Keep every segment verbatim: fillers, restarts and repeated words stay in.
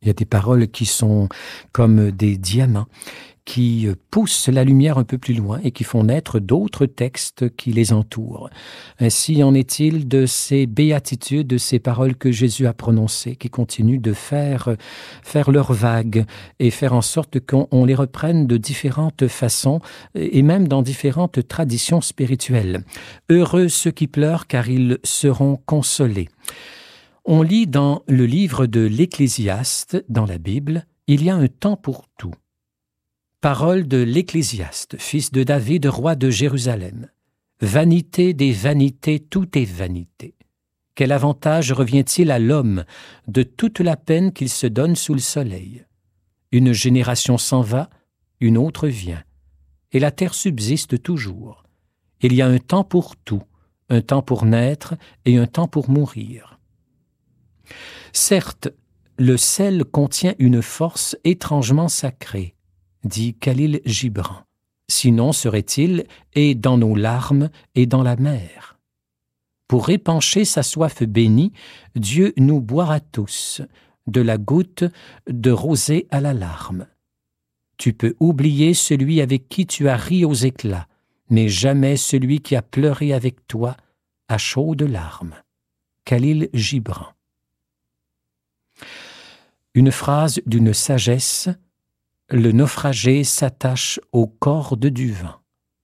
Il y a des paroles qui sont comme des diamants, qui poussent la lumière un peu plus loin et qui font naître d'autres textes qui les entourent. Ainsi en est-il de ces béatitudes, de ces paroles que Jésus a prononcées, qui continuent de faire, faire leur vague et faire en sorte qu'on on les reprenne de différentes façons et même dans différentes traditions spirituelles. Heureux ceux qui pleurent, car ils seront consolés. On lit dans le livre de l'Ecclésiaste, dans la Bible, il y a un temps pour tout. Parole de l'Ecclésiaste, fils de David, roi de Jérusalem. Vanité des vanités, tout est vanité. Quel avantage revient-il à l'homme de toute la peine qu'il se donne sous le soleil? Une génération s'en va, une autre vient, et la terre subsiste toujours. Il y a un temps pour tout, un temps pour naître et un temps pour mourir. Certes, le sel contient une force étrangement sacrée, dit Khalil Gibran. Sinon serait-il et dans nos larmes et dans la mer. Pour épancher sa soif bénie, Dieu nous boira tous, de la goutte de rosée à la larme. Tu peux oublier celui avec qui tu as ri aux éclats, mais jamais celui qui a pleuré avec toi à chaudes larmes. Khalil Gibran. Une phrase d'une sagesse: le naufragé s'attache aux cordes du vent.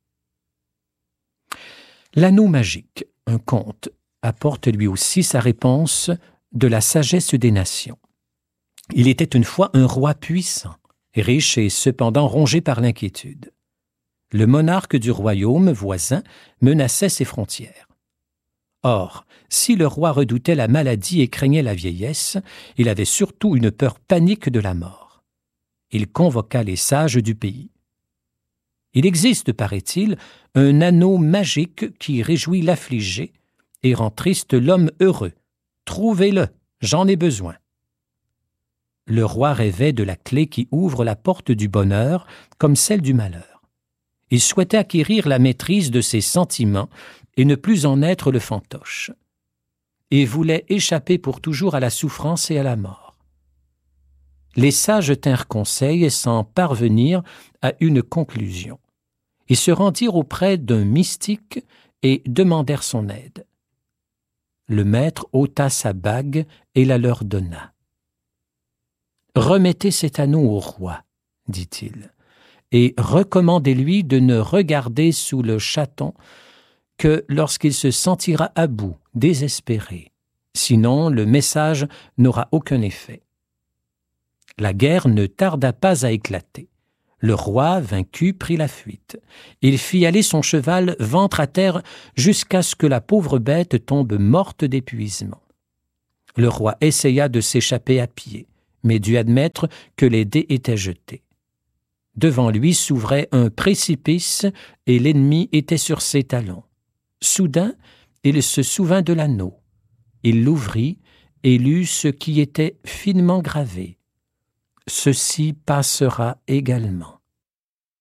L'anneau magique, un conte, apporte lui aussi sa réponse de la sagesse des nations. Il était une fois un roi puissant, riche et cependant rongé par l'inquiétude. Le monarque du royaume voisin menaçait ses frontières. Or, si le roi redoutait la maladie et craignait la vieillesse, il avait surtout une peur panique de la mort. Il convoqua les sages du pays. Il existe, paraît-il, un anneau magique qui réjouit l'affligé et rend triste l'homme heureux. Trouvez-le, j'en ai besoin. Le roi rêvait de la clé qui ouvre la porte du bonheur comme celle du malheur. Il souhaitait acquérir la maîtrise de ses sentiments et ne plus en être le fantoche, et voulait échapper pour toujours à la souffrance et à la mort. Les sages tinrent conseil sans parvenir à une conclusion. Ils se rendirent auprès d'un mystique et demandèrent son aide. Le maître ôta sa bague et la leur donna. « Remettez cet anneau au roi, dit-il, et recommandez-lui de ne regarder sous le chaton que lorsqu'il se sentira à bout, désespéré. Sinon, le message n'aura aucun effet. » La guerre ne tarda pas à éclater. Le roi, vaincu, prit la fuite. Il fit aller son cheval ventre à terre jusqu'à ce que la pauvre bête tombe morte d'épuisement. Le roi essaya de s'échapper à pied, mais dut admettre que les dés étaient jetés. Devant lui s'ouvrait un précipice et l'ennemi était sur ses talons. Soudain, il se souvint de l'anneau. Il l'ouvrit et lut ce qui était finement gravé. « Ceci passera également. »